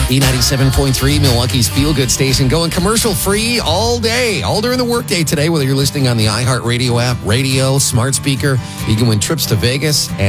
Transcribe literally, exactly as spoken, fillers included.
B ninety-seven point three, Milwaukee's feel-good station, going commercial-free all day, all during the workday today, whether you're listening on the iHeartRadio app, radio, smart speaker. You can win trips to Vegas and